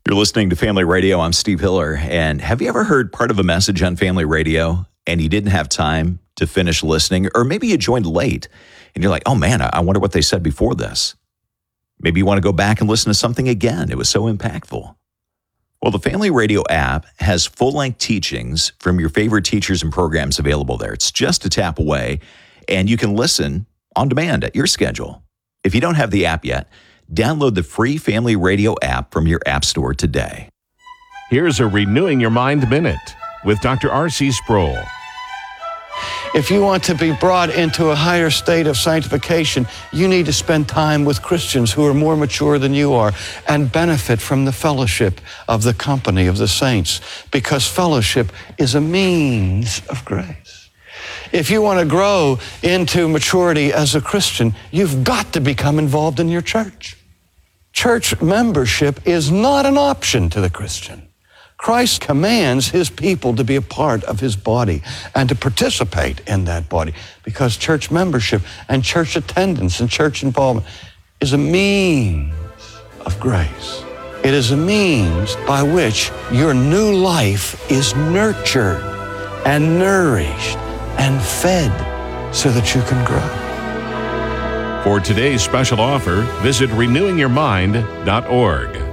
You're listening to Family Radio. I'm Steve Hiller. And have you ever heard part of a message on Family Radio and you didn't have time to finish listening? Or maybe you joined late and you're like, oh man, I wonder what they said before this. Maybe you want to go back and listen to something again. It was so impactful. Well, the Family Radio app has full-length teachings from your favorite teachers and programs available there. It's just a tap away, and you can listen on demand at your schedule. If you don't have the app yet, download the free Family Radio app from your app store today. Here's a Renewing Your Mind Minute with Dr. R.C. Sproul. If you want to be brought into a higher state of sanctification, you need to spend time with Christians who are more mature than you are and benefit from the fellowship of the company of the saints, because fellowship is a means of grace. If you want to grow into maturity as a Christian, you've got to become involved in your church. Church membership is not an option to the Christian. Christ commands his people to be a part of his body and to participate in that body, because church membership and church attendance and church involvement is a means of grace. It is a means by which your new life is nurtured and nourished and fed so that you can grow. For today's special offer, visit renewingyourmind.org.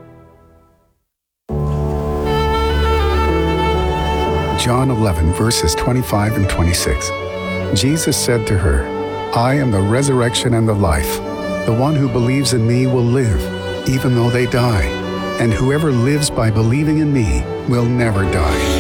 John 11, verses 25 and 26. Jesus said to her, I am the resurrection and the life. The one who believes in me will live, even though they die. And whoever lives by believing in me will never die.